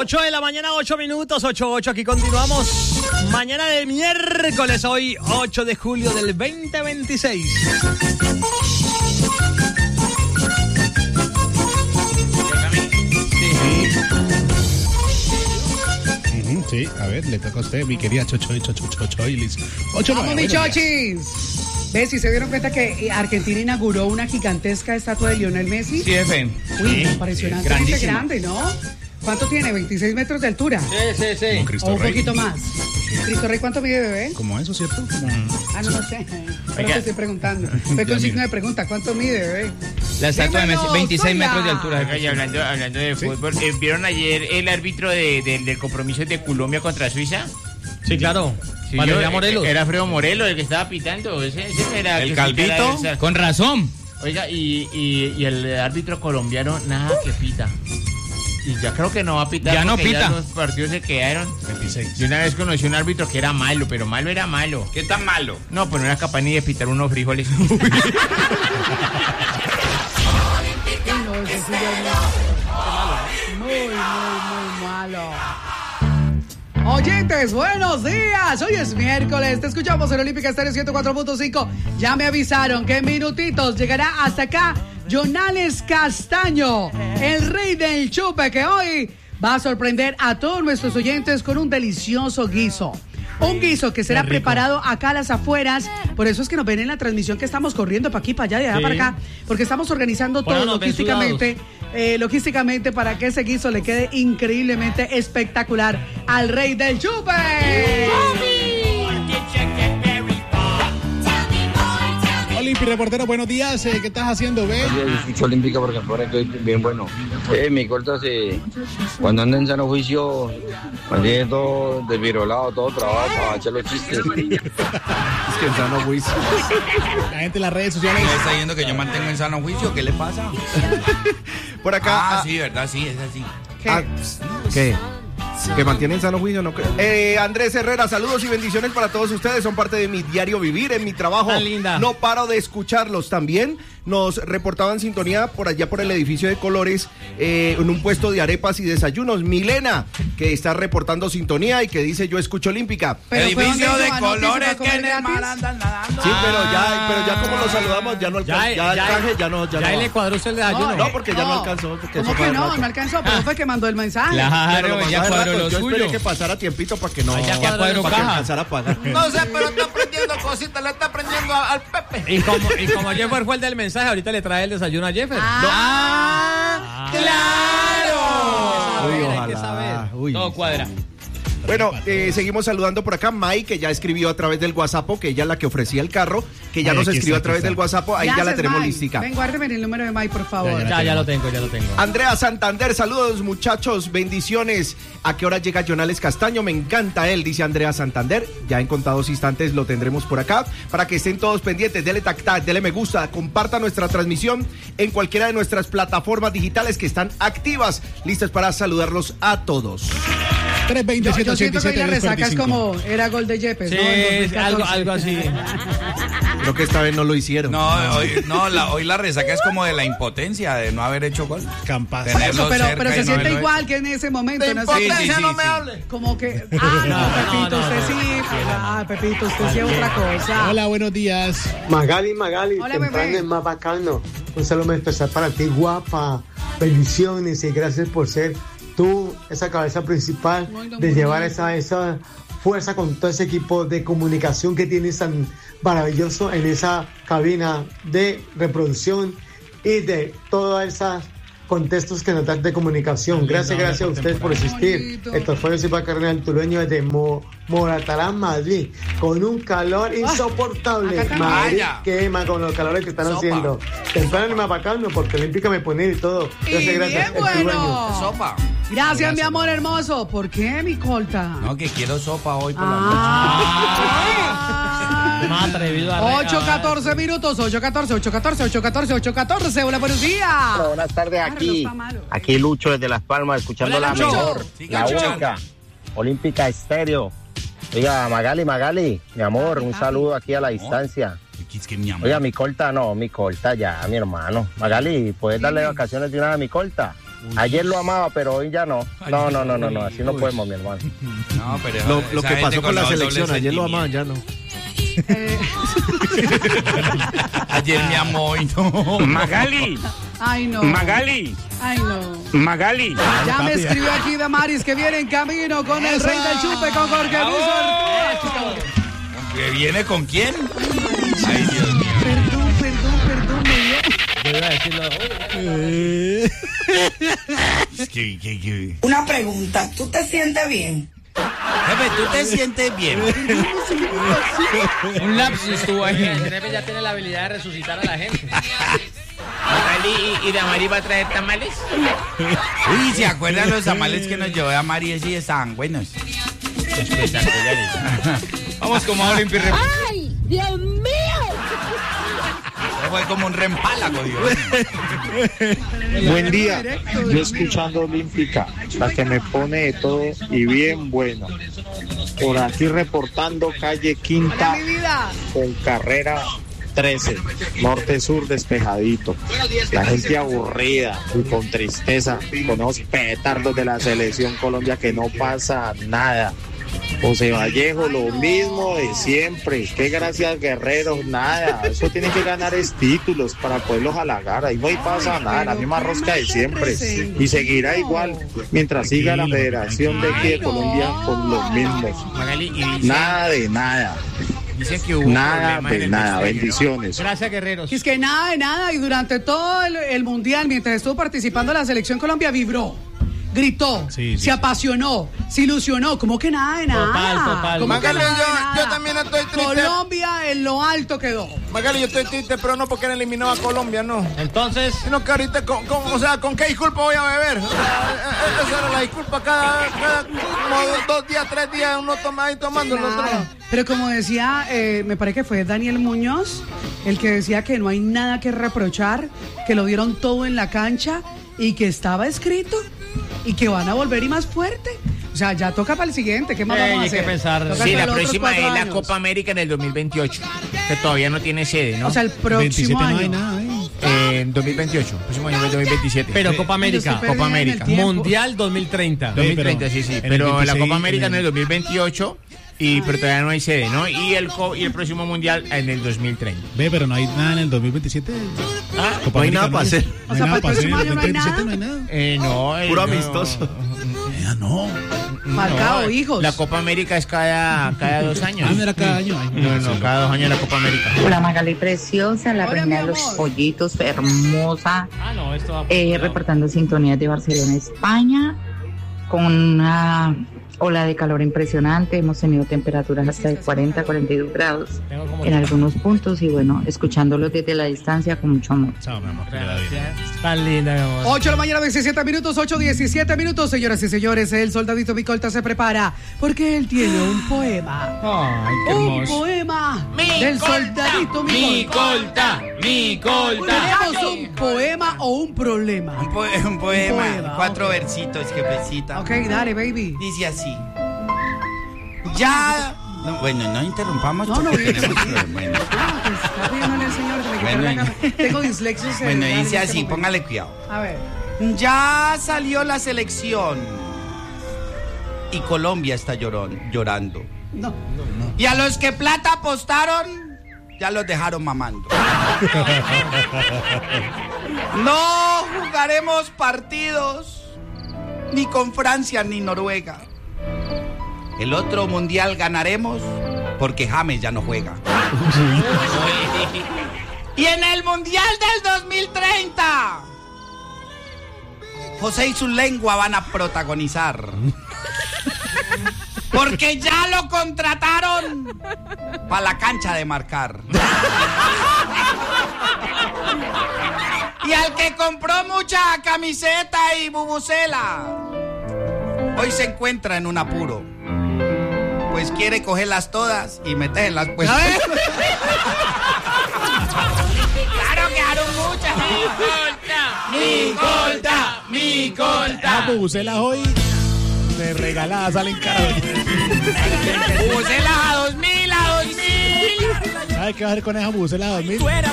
8 de la mañana, 8 minutos, 8:08, aquí continuamos. Mañana de miércoles, hoy 8 de julio del 2026. Sí, a ver, le toca a usted, mi querida Chochoilis. ¡Vamos, mi chochis! ¿Ves? Si se dieron cuenta que Argentina inauguró una gigantesca estatua de Lionel Messi. Sí, jefe. Uy, impresionantemente grande, ¿no? ¿Cuánto tiene? 26 metros de altura. Sí. O un poquito más. Cristo Rey, ¿cuánto mide, bebé? ¿Como eso, cierto? No sé. Pero te estoy preguntando. Fue con signo de pregunta. ¿Cuánto mide, bebé? La estatua de Messi, 26 Sonia. metros de altura. Oiga, y hablando de fútbol, ¿vieron ayer el árbitro del compromiso de Colombia contra Suiza? Sí, claro. Sí, Valeria Morelos. Era Alfredo Morelos el que estaba pitando. Ese era El que calvito. sí, Con razón. Oiga, y el árbitro colombiano nada que pita. Y ya creo que no va a pitar. Ya no porque pita. Ya los partidos se quedaron. 26. Yo una vez conocí un árbitro que era malo, pero malo era malo. ¿Qué tan malo? No, pues no era capaz ni de pitar unos frijoles. Muy malo. Oyentes, buenos días. Hoy es miércoles. Te escuchamos en Olímpica Estéreo 104.5. Ya me avisaron que en minutitos llegará hasta acá Jonales Castaño, el rey del chupe, que hoy va a sorprender a todos nuestros oyentes con un delicioso guiso. Un guiso que será preparado acá a las afueras. Por eso es que nos ven en la transmisión que estamos corriendo para aquí, para allá, de allá para acá. Porque estamos organizando todo logísticamente para que ese guiso le quede increíblemente espectacular al rey del chupe. Olimpi, reportero, buenos días. ¿Qué estás haciendo, ve? Yo escucho Olímpica porque ahora estoy bien bueno. Mi corta cuando anda en sano juicio, mantiene todo desvirolado, todo trabado para echar los chistes. Es que en sano juicio. La gente en las redes sociales ¿Me está diciendo que yo mantengo en sano juicio? ¿Qué le pasa? Por acá. Sí, ¿verdad? Sí, es así. ¿Qué? ¿Que mantienen sano juicio? No creo. Andrés Herrera, saludos y bendiciones para todos ustedes. Son parte de mi diario vivir, en mi trabajo. Tan linda. No paro de escucharlos. También nos reportaban sintonía por allá por el edificio de Colores, en un puesto de arepas y desayunos. Milena, que está reportando sintonía y que dice: yo escucho Olímpica. Edificio de ¿Dónde colores que que en el mar andan nadando. Sí, pero ya como lo saludamos, ya no alcanzó. Ya Ya le cuadró usted el desayuno. No, porque ya no alcanzó. Porque ¿Cómo eso que fue no? rato. No alcanzó, pero fue que mandó el mensaje. Claro, ya cuadró lo Yo esperé suyo. que pasara tiempito para que no. Ya cuadró para que caja. alcanzara a pagar. No sé, pero está aprendiendo cositas, le está aprendiendo al Pepe. Y como Jeffer fue el del mensaje, ahorita le trae el desayuno a Jeffer. ¡Claro! Uy, Hay que saber. ojalá. Uy. Todo cuadra. Bueno, seguimos saludando por acá. Mai, que ya escribió a través del WhatsApp, que ella es la que ofrecía el carro, que ya Ay, nos aquí escribió está, a través aquí del WhatsApp. Ahí ya la Gracias, tenemos Mai. listica. Ven, guárdeme el número de Mai, por favor. Ya lo tengo. Andrea Santander, saludos muchachos, bendiciones. ¿A qué hora llega Jonales Castaño? Me encanta él, dice Andrea Santander. Ya en contados instantes lo tendremos por acá. Para que estén todos pendientes, dele tac, dele me gusta, comparta nuestra transmisión en cualquiera de nuestras plataformas digitales que están activas, listas para saludarlos a todos. 320 Yo siento que hoy la resaca es 185. como era gol de Yepes, Sí, ¿no? En 2014. algo así. Creo que esta vez no lo hicieron. Hoy la resaca es como de la impotencia de no haber hecho gol. Campas. Por eso, Tenerlo pero cerca se y no siente haberlo igual que en ese momento. De ¿no? impotencia Sí, no me hable. como que, Pepito, usted sí. Pepito, usted sí es otra cosa. Hola, buenos días. Magali, Hola, temprano bebé. es más bacano. Un saludo muy especial para ti, guapa. Bendiciones y gracias por ser tú esa cabeza principal de llevar esa fuerza con todo ese equipo de comunicación que tienes tan maravilloso en esa cabina de reproducción y de todas esas contextos que nos dan de comunicación. Gracias a ustedes por existir. Bonito. Esto fue Silva Cardenal Tureño desde Moratalá, Madrid, con un calor insoportable. acá también. Madrid Vaya. quema con los calores que están Sopa. haciendo. Temprano y más bacano porque Olímpica me pone y todo. Y Gracias. bien bueno. Sopa. Gracias, mi amor hermoso. ¿Por qué, mi colta? No, que quiero sopa hoy por la Más atrevido a 8:14 minutos, 8:14. Hola, buenos días. Hola, buenas tardes Claro, no aquí. está malo. Aquí Lucho desde Las Palmas, escuchando Hola, la Lucho. mejor, Siga la escuchando. única, Olímpica Estéreo. Oiga, Magali, mi amor, un saludo aquí a la distancia. Es que mi amor. Oiga, mi corta ya, mi hermano. Magali, ¿puedes darle vacaciones de una vez a mi corta? Ayer lo amaba, pero hoy ya no. No, así no podemos, mi hermano. No, pero Lo que pasó con la selección, ayer lo amaban, ya no. Ayer me amó y no. Magali. Ay, no. Magali. Ay, no. Magali. Ya me escribió aquí Damaris que viene en camino con el rey del chupe, con Jorge Luis Ortiz. ¿Que viene con quién? Ay, Dios mío. Perdón, me dio. Yo iba a decirlo. Es que... Una pregunta, ¿tú te sientes bien? Jefe, ¿tú te sientes bien? Un lapsus estuvo ahí. El jefe ya tiene la habilidad de resucitar a la gente. ¿Y Damari va a traer tamales? Uy, ¿se acuerdan los tamales que nos llevó a Mari? Sí, estaban buenos. Espectaculares. Vamos como ahora en Pirre. ¡Ay, Dios mío! Fue como un reempálago, Dios. Buen día. Yo escuchando Olímpica, la que me pone de todo y bien bueno. Por aquí reportando calle Quinta, Mi vida. con carrera 13, norte-sur despejadito. La gente aburrida y con tristeza, con esos petardos de la selección Colombia que no pasa nada. José Vallejo, lo mismo de siempre. Qué gracias, guerreros, nada. Eso tiene que ganar es títulos para poderlos halagar. Ahí no hay pasa nada, la misma rosca de siempre. Y seguirá igual mientras siga la Federación de aquí de Colombia con los mismos. Magali, y dice, Nada de nada. dice que hubo Nada problemas en de el nada. vestuario, ¿no? Bendiciones. Gracias, guerreros. Y es que nada de nada, y durante todo el mundial, mientras estuvo participando la selección Colombia, vibró, gritó, se apasionó, se ilusionó, como que nada de nada. Total. Como que Magali, nada de nada. yo también estoy triste. Colombia en lo alto quedó. Magali, yo estoy triste, pero no porque él eliminó a Colombia, no. Entonces, Sino que ahorita, ¿con qué disculpa voy a beber? O sea, esa era la disculpa cada como 2 días, 3 días, uno toma ahí tomando. Claro. Pero como decía, me parece que fue Daniel Muñoz, el que decía que no hay nada que reprochar, que lo dieron todo en la cancha y que estaba escrito y que van a volver y más fuerte. O sea, ya toca para el siguiente. ¿Qué más vamos a hay hacer? que pensar. Toca Sí, para la los otros próxima 4 es la años. Copa América en el 2028, que todavía no tiene sede, ¿no? O sea, el próximo 27 año. no hay nada, En 2028, próximo año es 2027. pero Copa América. Estoy Copa perdida en el América. tiempo. Mundial 2030. 2030, sí. en el Pero la 26, Copa América en en el- el 2028, pero todavía no hay sede, ¿no? Y el próximo Mundial en el 2030. Ve, pero no hay nada en el 2027. No hay nada para hacer. No O hay sea, nada para para el hacer. En próximo el año no hay 2027 no hay nada. Puro amistoso. No. Falcao, hijos. La Copa América es cada 2 años. Ah, no era cada año. Ay, No, cada 2 años la Copa América. Hola Magali preciosa, la Hola, reina mi de los amor. pollitos, hermosa, No, esto va por reportando sintonía de Barcelona, España, con una ola de calor impresionante. Hemos tenido temperaturas hasta de 40, 42 grados Tengo como en algunos puntos y bueno, escuchándolos desde la distancia con mucho amor. Chao, mi amor. que le da bien. tan linda, mi amor. 8 de la mañana, 17 minutos, 8:17 minutos, señoras y señores. El soldadito Micolta se prepara porque él tiene un poema. Ay, qué Un hermoso. poema del soldadito Micolta. ¿Tenemos un poema o un problema? Un poema, Un poema, 4 ok. versitos, jefecita. Ok, dale, baby. Dice así. Ya... No, bueno, no interrumpamos. No, no, porque bien. tenemos que- bueno. Ah, pues está pidiéndole al señor que me quite Bueno, la cámara. Tengo dislexia. Bueno, cerebral en dice este así, momento. póngale cuidado. A ver. Ya salió la selección y Colombia está llorando. No. Y a los que plata apostaron, ya los dejaron mamando. No jugaremos partidos ni con Francia ni Noruega. El otro mundial ganaremos porque James ya no juega. Y en el mundial del 2030, José y su lengua van a protagonizar. Porque ya lo contrataron para la cancha de marcar. Y al que compró mucha camiseta y bubucela, hoy se encuentra en un apuro. Pues quiere cogerlas todas y meterlas pues. Claro que harán muchas. Mi colta. Ah, bubucelas hoy de regaladas salen caras. Bubucelas a 2000, a 2000. ¿Sabes qué va a hacer con esa bubucelas 2000?